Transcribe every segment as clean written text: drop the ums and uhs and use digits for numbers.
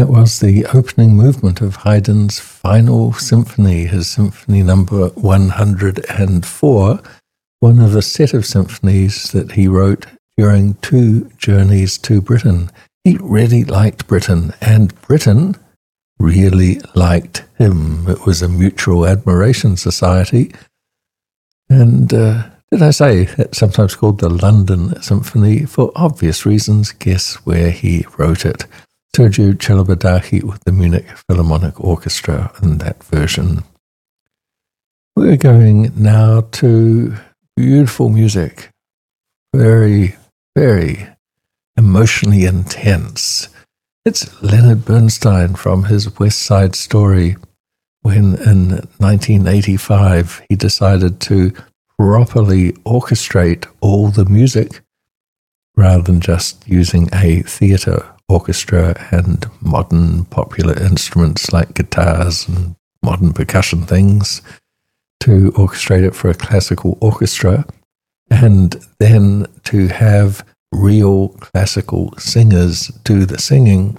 That was the opening movement of Haydn's Final Symphony, his Symphony number 104, one of a set of symphonies that he wrote during 2 journeys to Britain. He really liked Britain, and Britain really liked him. It was a mutual admiration society. And did I say it's sometimes called the London Symphony? For obvious reasons, guess where he wrote it? Sergiu Celibidache with the Munich Philharmonic Orchestra in that version. We're going now to beautiful music. Very, very emotionally intense. It's Leonard Bernstein from his West Side Story, when in 1985 he decided to properly orchestrate all the music rather than just using a theatre orchestra and modern popular instruments like guitars and modern percussion things, to orchestrate it for a classical orchestra, and then to have real classical singers do the singing.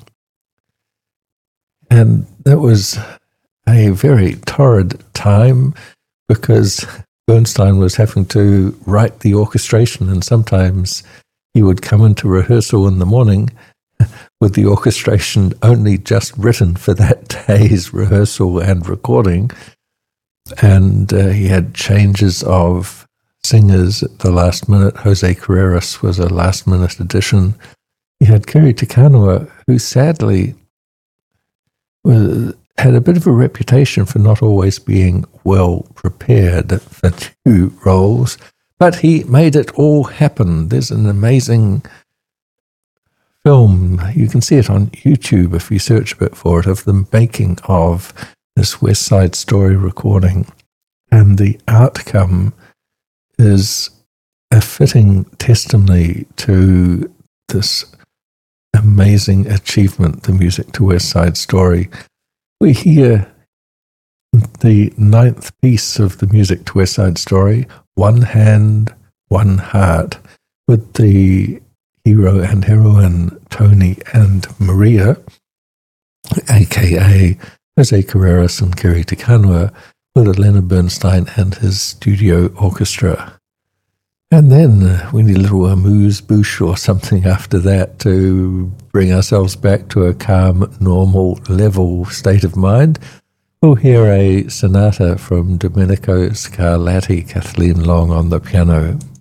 And that was a very torrid time because Bernstein was having to write the orchestration, and sometimes he would come into rehearsal in the morning with the orchestration only just written for that day's rehearsal and recording. And he had changes of singers at the last minute. Jose Carreras was a last-minute addition. He had Kiri Te Kanawa, who sadly had a bit of a reputation for not always being well prepared for 2 roles, but he made it all happen. There's an amazing film, you can see it on YouTube if you search a bit for it, of the making of this West Side Story recording. And the outcome is a fitting testimony to this amazing achievement, the music to West Side Story. We hear the 9th piece of the music to West Side Story, One Hand, One Heart, with the hero and heroine Tony and Maria, aka Jose Carreras and Kiri Te Kanawa, with Leonard Bernstein and his studio orchestra. And then we need a little amuse-bouche or something after that to bring ourselves back to a calm, normal, level state of mind. We'll hear a sonata from Domenico Scarlatti, Kathleen Long on the piano.